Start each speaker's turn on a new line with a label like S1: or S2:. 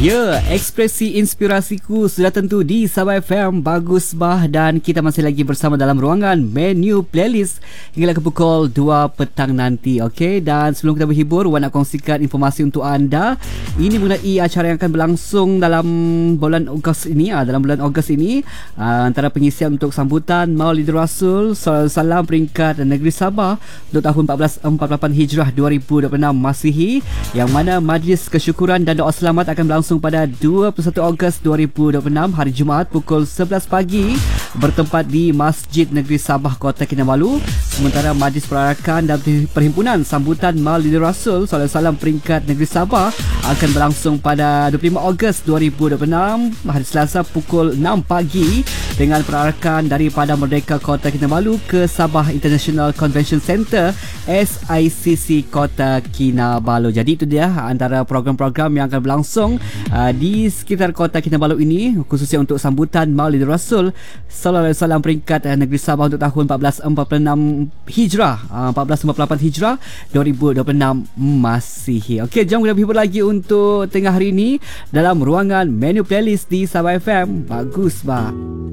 S1: Ya, ekspresi inspirasiku sudah tentu di Sabah FM. Bagus bah, dan kita masih lagi bersama dalam ruangan menu playlist hingga ke pukul 2 petang nanti. Okey, dan sebelum kita berhibur, Wan nak kongsikan informasi untuk anda. Ini mengenai acara yang akan berlangsung dalam bulan Ogos ini. Antara pengisian untuk sambutan Maulid Rasul Salam peringkat negeri Sabah untuk tahun 1448 Hijrah 2026 Masihi, yang mana Majlis Kesyukuran dan Doa Selamat akan berlangsung pada 21 Ogos 2026 hari Jumaat pukul 11 pagi bertempat di Masjid Negeri Sabah, Kota Kinabalu. Sementara Majlis Perarakan dan Perhimpunan Sambutan Maulid Rasul SAW peringkat negeri Sabah akan berlangsung pada 25 Ogos 2026 hari Selasa pukul 6 pagi dengan perarakan daripada Merdeka Kota Kinabalu ke Sabah International Convention Centre SICC Kota Kinabalu. Jadi itu dia antara program-program yang akan berlangsung di sekitar Kota Kinabalu ini, khususnya untuk sambutan Maulid Rasul sallallahu alaihi wasallam peringkat negeri Sabah untuk tahun 1448 Hijrah 2026 Masihi. Okey, jom kita berhibur lagi untuk tengah hari ini dalam ruangan menu playlist di Sabah FM. Bagus bah.